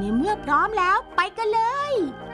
ในเมื่อพร้อมแล้วไปกันเลย